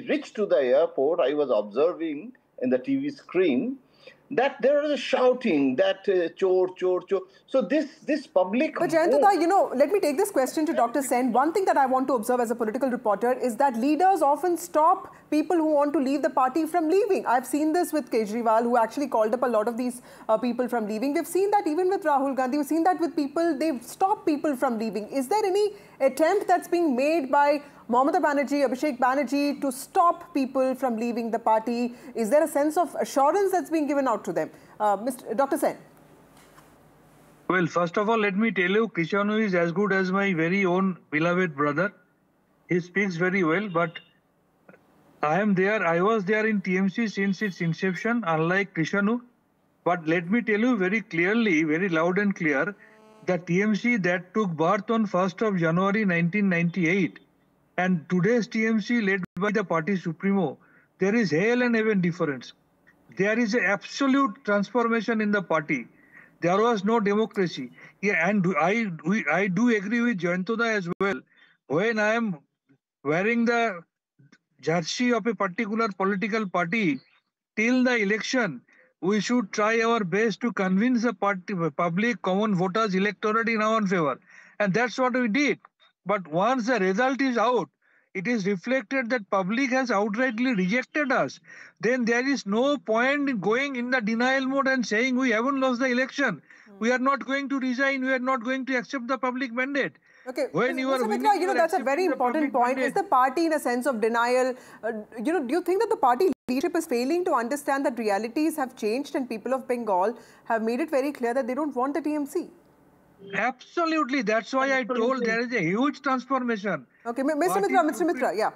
reached to the airport, I was observing in the TV screen that there is a shouting that chor, chor, chor. So this public. But Jayantata, let me take this question to Dr. Sen. One thing that I want to observe as a political reporter is that leaders often stop people who want to leave the party from leaving. I've seen this with Kejriwal, who actually called up a lot of these people from leaving. We've seen that even with Rahul Gandhi. We've seen that with people. They've stopped people from leaving. Is there any attempt that's being made by Mamata Banerjee, Abhishek Banerjee to stop people from leaving the party? Is there a sense of assurance that's being given out to them? Dr. Sen. Well, first of all, let me tell you, Krishanu is as good as my very own beloved brother. He speaks very well, but I was there in TMC since its inception, unlike Krishanu. But let me tell you very clearly, very loud and clear, the TMC that took birth on 1st of January 1998 and today's TMC led by the party supremo, there is hell and heaven difference. There is an absolute transformation in the party. There was no democracy. Yeah, and I do agree with Jayantata as well. When I am wearing the jersey of a particular political party, till the election, we should try our best to convince the public, common voters, electorate in our favor. And that's what we did. But once the result is out, it is reflected that public has outrightly rejected us. Then there is no point in going in the denial mode and saying we haven't lost the election. We are not going to resign. We are not going to accept the public mandate. Okay, when you are winning, that's a very important point. Is the party in a sense of denial? Do you think that the party leadership is failing to understand that realities have changed and people of Bengal have made it very clear that they don't want the TMC? Absolutely. That's why I told there is a huge transformation. Okay, Mr. Mitra, yeah.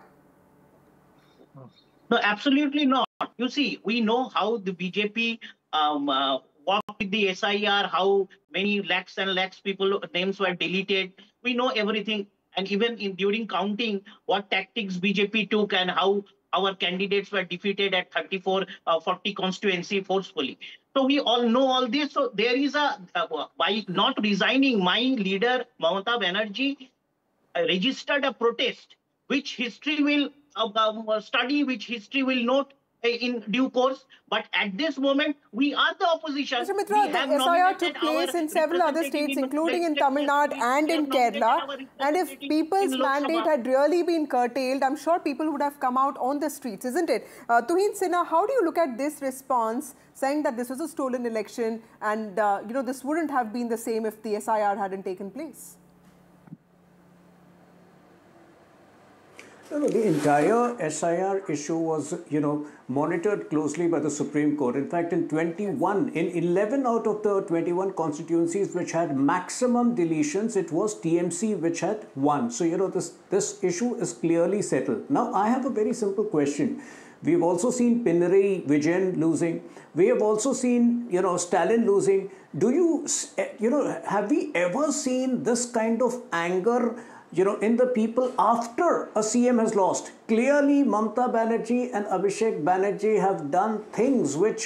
No, absolutely not. You see, we know how the BJP worked with the SIR, how many lakhs and lakhs people names were deleted. We know everything. And even during counting, what tactics BJP took and how our candidates were defeated at 40 constituency forcefully. So we all know all this. So there is by not resigning, my leader, Mamata Banerjee, registered a protest, which history will study, which history will note in due course. But at this moment, we are the opposition. Mr. Mitra, the SIR took place in several other states, including in Tamil Nadu and in Kerala. And if people's mandate had really been curtailed, I'm sure people would have come out on the streets, isn't it? Tuhin Sinha, how do you look at this response, saying that this was a stolen election and this wouldn't have been the same if the SIR hadn't taken place? No, the entire SIR issue was, monitored closely by the Supreme Court. In fact, in 11 out of the 21 constituencies which had maximum deletions, it was TMC which had won. So, this issue is clearly settled. Now, I have a very simple question. We've also seen Pinarayi Vijayan losing. We have also seen, Stalin losing. Have we ever seen this kind of anger in the people after a CM has lost? Clearly, Mamata Banerjee and Abhishek Banerjee have done things which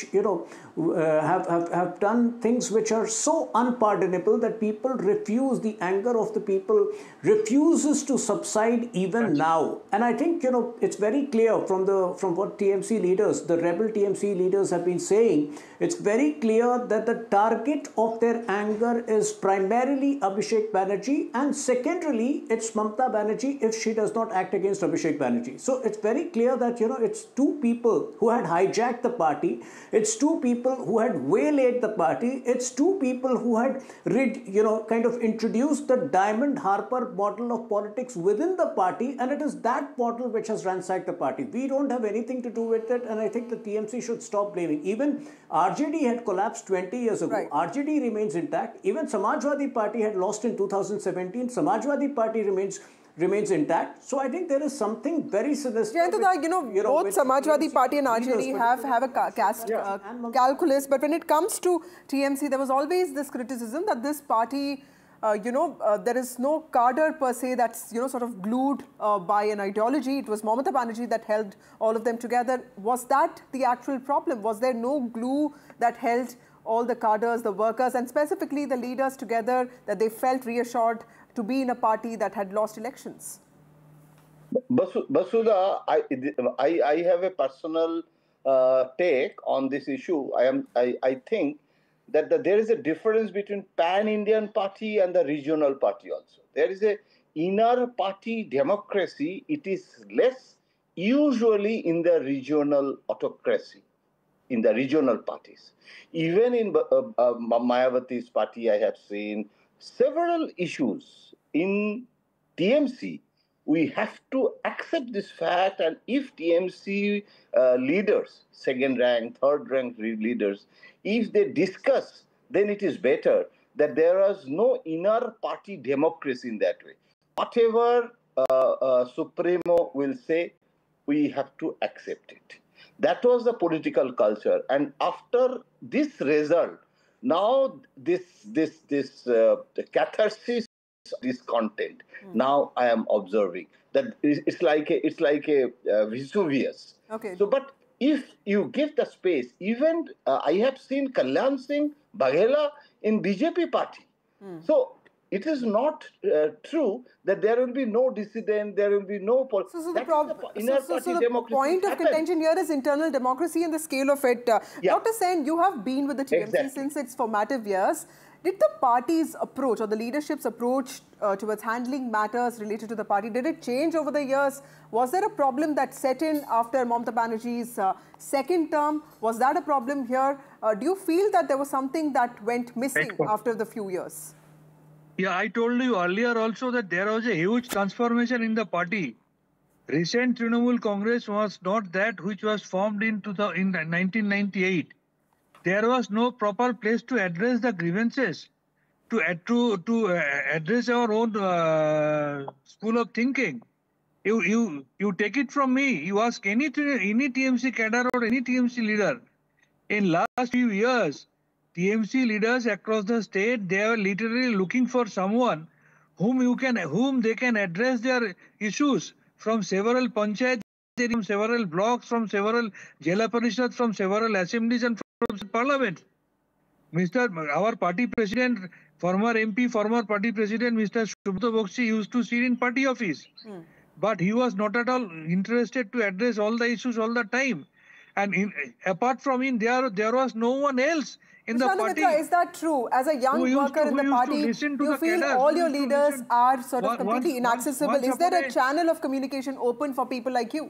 have done things which are so unpardonable that people refuse. The anger of the people refuses to subside even now. And I think it's very clear from what TMC leaders, the rebel TMC leaders, have been saying. It's very clear that the target of their anger is primarily Abhishek Banerjee, and secondarily it's Mamata Banerjee if she does not act against Abhishek Banerjee. So it's very clear that it's two people who had hijacked the party. It's two people who had waylaid the party. It's two people who had kind of introduced the Diamond Harper model of politics within the party, and it is that model which has ransacked the party. We don't have anything to do with it, and I think the TMC should stop blaming. Even RJD had collapsed 20 years ago. Right. RJD remains intact. Even Samajwadi Party had lost in 2017. Samajwadi Party remains intact. So I think there is something very sinister. Both Samajwadi Party and RJD have a caste calculus. But when it comes to TMC, there was always this criticism that this party, there is no cadre per se that's, sort of glued by an ideology. It was Mamata Banerjee that held all of them together. Was that the actual problem? Was there no glue that held all the cadres, the workers, and specifically the leaders together, that they felt reassured to be in a party that had lost elections? Basudha, I have a personal take on this issue. I think that there is a difference between pan-Indian party and the regional party also. There is a inner party democracy. It is less usually in the regional autocracy, in the regional parties. Even in Mayawati's party, I have seen several issues in TMC. We have to accept this fact, and if TMC leaders, second rank, third rank leaders, if they discuss, then it is better that there is no inner party democracy in that way. Whatever Supremo will say, we have to accept it. That was the political culture, and after this result, now this catharsis, this content. Now I am observing that it's like a Vesuvius. Okay. So, but if you give the space, even I have seen Kalyan Singh Baghela in BJP party. So it is not true that there will be no dissident, there will be no... So the point of contention here is internal democracy and the scale of it. Dr. Sen, you have been with the TMC since its formative years. Did the party's approach or the leadership's approach towards handling matters related to the party, did it change over the years? Was there a problem that set in after Mamata Banerjee's second term? Was that a problem here? Do you feel that there was something that went missing after the few years? Yeah, I told you earlier also that there was a huge transformation in the party. Recent Trinamool Congress was not that which was formed in 1998. There was no proper place to address the grievances, to address our own school of thinking. You take it from me. You ask any TMC cadre or any TMC leader. In last few years, TMC leaders across the state, they are literally looking for someone whom they can address their issues from several panchayat, from several blocks, from several Jila Parishad, from several assemblies and from parliament. Our party president, former MP, former party president, Mr. Subrata Bakshi used to sit in party office. But he was not at all interested to address all the issues all the time. And apart from him, there was no one else in the party. Is that true? As a young worker in the party, you feel all your leaders are sort of completely inaccessible. Is there a channel of communication open for people like you?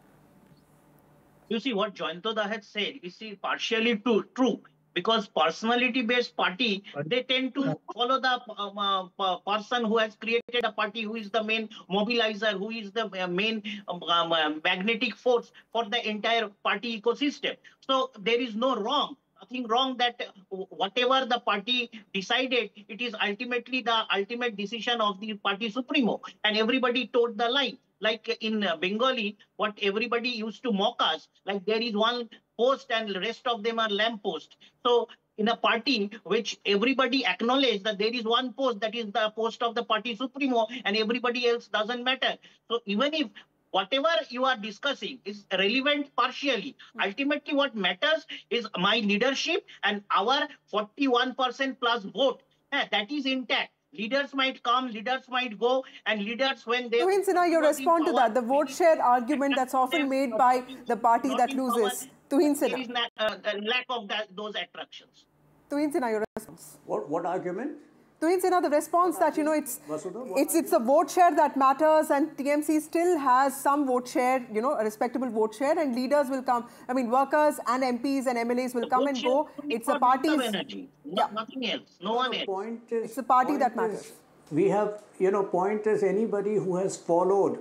You see, what Joyantoda had said is partially true. Because personality-based party, they tend to follow the person who has created a party, who is the main mobilizer, who is the main magnetic force for the entire party ecosystem. So there is nothing wrong that whatever the party decided, it is ultimately the ultimate decision of the party supremo, and everybody towed the line. Like in Bengali, what everybody used to mock us, like there is one post and the rest of them are lamp posts. So in a party which everybody acknowledge that there is one post, that is the post of the party supremo, and everybody else doesn't matter. So even if whatever you are discussing is relevant partially, ultimately what matters is my leadership and our 41% plus vote. That is intact. Leaders might come, leaders might go, and leaders when they... Tuhin Sinha, you respond to that, the vote share argument that's often made by the party that loses. Tuhin Sinha. There is a lack of those attractions. Tuhin Sinha, your response. What argument? Tuhin Sinha, the response that, it's a vote share that matters, and TMC still has some vote share, a respectable vote share, and leaders will come. I mean, workers and MPs and MLAs will come and go. It's a party. Nothing else. No one else. It's the party that matters. We have, point is anybody who has followed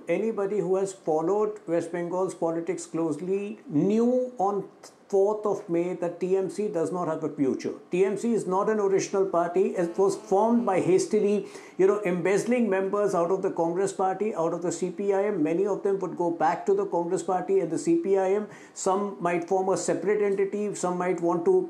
West Bengal's politics closely knew on 4th of May that TMC does not have a future. TMC is not an original party. It was formed by hastily, embezzling members out of the Congress party, out of the CPIM. Many of them would go back to the Congress party and the CPIM. Some might form a separate entity. Some might want to,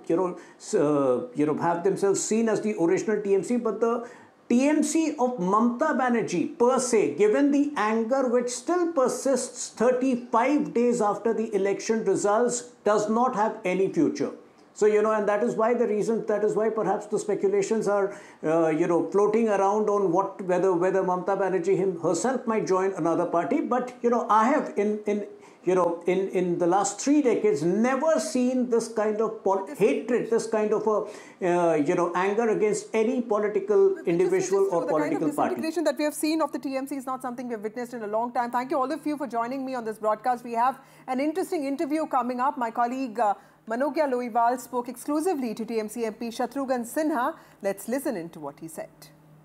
have themselves seen as the original TMC. But the TMC of Mamata Banerjee per se, given the anger which still persists 35 days after the election results, does not have any future. So, and that is why perhaps the speculations are, floating around on whether Mamata Banerjee herself might join another party. But, I have in the last 3 decades never seen this kind of hatred, this kind of anger against any political individual or political party. The disintegration that we have seen of the TMC is not something we have witnessed in a long time. Thank you all of you for joining me on this broadcast. We have an interesting interview coming up. My colleague Manogya Loiwal spoke exclusively to TMC MP Shatrughan Sinha. Let's listen into what he said.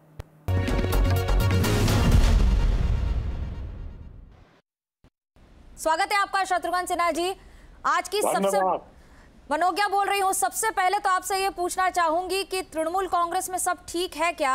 स्वागत है आपका शत्रुघ्न सिन्हा जी। आज की सबसे मनोज्ञा बोल रही हूँ। सबसे पहले तो आपसे ये पूछना चाहूंगी कि तृणमूल कांग्रेस में सब ठीक है क्या?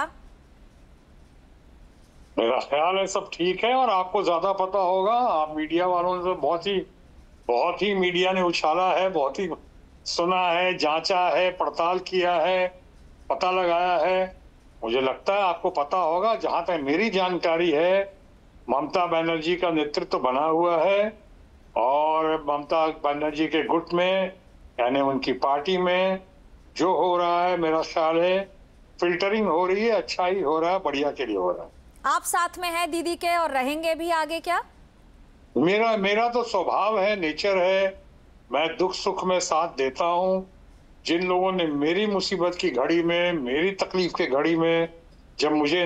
मेरा ख्याल है सब ठीक है, और आपको ज्यादा पता होगा। आप मीडिया वालों ने तो बहुत ही मीडिया ने उछाला है, बहुत ही सुना है, जांचा है, पड़ताल किया है, पता लगाया है। मुझे लगता है आपको पता होगा। जहां तक मेरी जानकारी है, ममता बनर्जी का नेतृत्व बना हुआ है, और ममता बनर्जी के गुट में यानी उनकी पार्टी में जो हो रहा है, मेरा ख्याल है फिल्टरिंग हो रही है, अच्छा ही हो रहा है, बढ़िया के लिए हो रहा है। आप साथ में हैं दीदी के और रहेंगे भी आगे क्या? मेरा तो स्वभाव है, नेचर है। मैं दुख सुख में साथ देता हूँ। जिन लोगों ने मेरी मुसीबत की घड़ी में, मेरी तकलीफ के घड़ी में, जब मुझे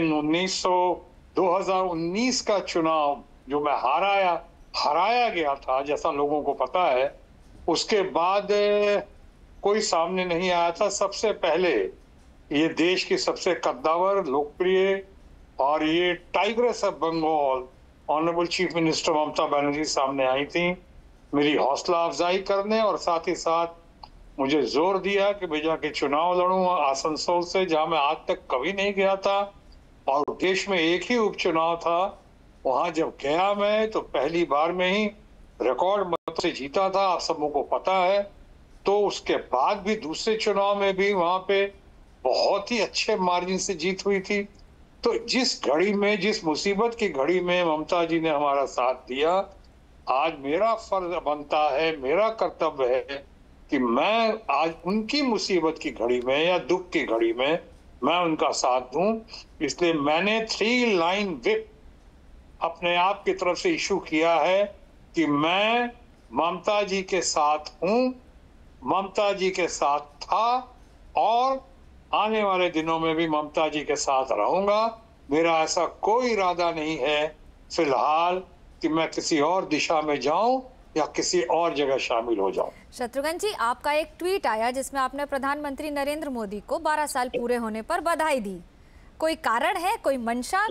2019 का चुनाव जो मैं हराया गया था, जैसा लोगों को पता है, उसके बाद कोई सामने नहीं आया था। सबसे पहले ये देश की सबसे कद्दावर, लोकप्रिय और ये tigress of Bengal honourable chief minister Mamata Banerjee सामने आई थी, मेरी हौसला अफजाई करने, और साथ ही साथ मुझे जोर दिया कि मैं जाके चुनाव लड़ूं आसनसोल से, जहां मैं आज तक कभी नहीं गया था, और देश में एक ही उपचुनाव था। वहां जब गया मैं तो पहली बार में ही रिकॉर्ड मत से जीता था, आप सबों को पता है। तो उसके बाद भी दूसरे चुनाव में भी वहां पे बहुत ही अच्छे मार्जिन से जीत हुई थी। तो जिस घड़ी में, जिस मुसीबत की घड़ी में ममता जी ने हमारा साथ दिया, आज मेरा फर्ज बनता है, मेरा कर्तव्य है कि मैं आज उनकी मुसीबत की घड़ी में या दुख की घड़ी में मैं उनका साथ दूं। इसलिए मैंने 3 लाइन व्हिप अपने आप की तरफ से इशू किया है कि मैं ममता जी के साथ हूं, ममता जी के साथ था, और आने वाले दिनों में भी ममता जी के साथ रहूंगा। मेरा ऐसा कोई इरादा नहीं है फिलहाल कि मैं किसी और दिशा में जाऊं या किसी और जगह शामिल हो जाऊं। शत्रुघ्न जी, आपका एक ट्वीट आया जिसमें आपने प्रधानमंत्री नरेंद्र मोदी को 12 साल पूरे होने पर बधाई दी। कोई कारण है, कोई मंशा?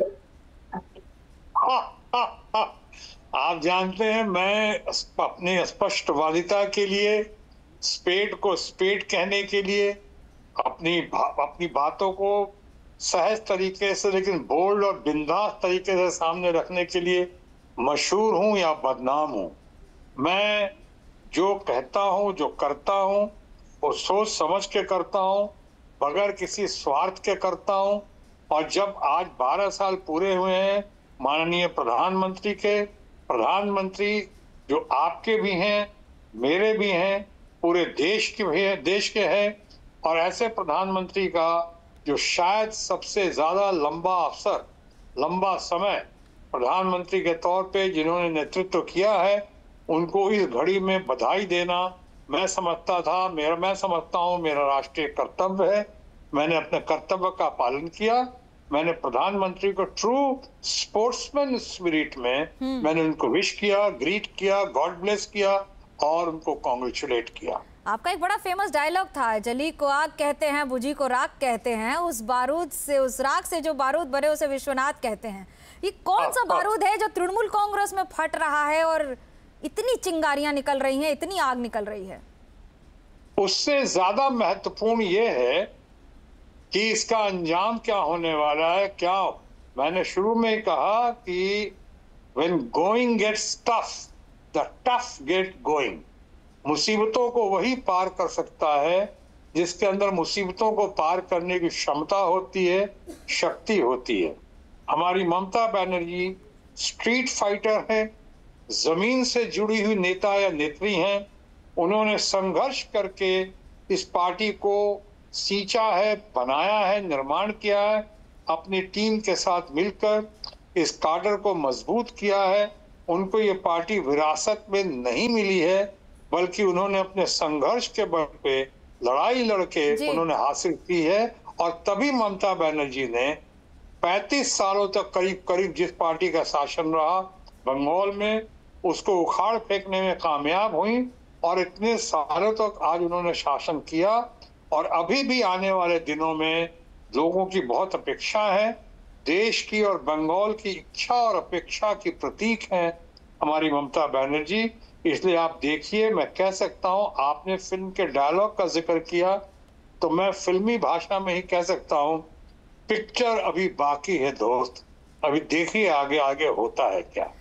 आप जानते हैं मैं अपनी स्पष्टवादिता के लिए, स्पेड को स्पेड कहने के लिए, अपनी बातों को सहज तरीके से लेकिन बोल्ड और बिंदास तरीके से सामने रखने के लिए मशहूर हूं या बदनाम हूं। मैं जो कहता हूं, जो करता हूं, वो सोच समझ के करता हूं, बगैर किसी स्वार्थ के करता हूं। और जब आज 12 साल पूरे हुए हैं माननीय प्रधानमंत्री के, प्रधानमंत्री जो आपके भी हैं, मेरे भी हैं, पूरे देश के भी हैं, देश के हैं, और ऐसे प्रधानमंत्री का जो शायद सबसे ज्यादा लंबा अवसर, लंबा समय प्रधानमंत्री के तौर पे जिन्होंने नेतृत्व किया है, उनको इस घड़ी में बधाई देना मैं समझता हूं मेरा राष्ट्रीय कर्तव्य है। मैंने अपने कर्तव्य का पालन किया। मैंने प्रधानमंत्री को ट्रू स्पोर्ट्समैन स्पिरिट में मैंने उनको विश किया, ग्रीट किया, गॉड ब्लेस किया और उनको कॉन्ग्रेचुलेट किया। आपका एक बड़ा फेमस डायलॉग था, जली को आग कहते हैं, बुझी को राख कहते हैं, उस बारूद से, उस राख से जो बारूद बने उसे विश्वनाथ कहते हैं। ये कौन सा बारूद है जो तृणमूल कांग्रेस में फट रहा है और इतनी चिंगारियां निकल रही हैं, इतनी आग निकल रही है? उससे ज्यादा महत्वपूर्ण ये है कि इसका अंजाम क्या होने वाला है। क्या मैंने शुरू में कहा कि when going gets tough, the tough get going। मुसीबतों को वही पार कर सकता है जिसके अंदर मुसीबतों को पार करने की क्षमता होती है, शक्ति होती है। हमारी ममता बनर्जी स्ट्रीट फाइटर है, जमीन से जुड़ी हुई नेता या नेत्री हैं। उन्होंने संघर्ष करके इस पार्टी को सींचा है, बनाया है, निर्माण किया है, अपनी टीम के साथ मिलकर इस काडर को मजबूत किया है। उनको ये पार्टी विरासत में नहीं मिली है, बल्कि उन्होंने अपने संघर्ष के बल पे लड़ाई लड़के उन्होंने हासिल की है। और तभी ममता बनर्जी ने 35 सालों तक करीब करीब जिस पार्टी का शासन रहा बंगाल में, उसको उखाड़ फेंकने में कामयाब हुई और इतने सालों तक आज उन्होंने शासन किया। और अभी भी आने वाले दिनों में लोगों की बहुत अपेक्षा है। देश की और बंगाल की इच्छा और अपेक्षा की प्रतीक है हमारी ममता बनर्जी। इसलिए आप देखिए, मैं कह सकता हूं, आपने फिल्म के डायलॉग का जिक्र किया तो मैं फिल्मी भाषा में ही कह सकता हूं, पिक्चर अभी बाकी है दोस्त, अभी देखिए आगे आगे होता है क्या।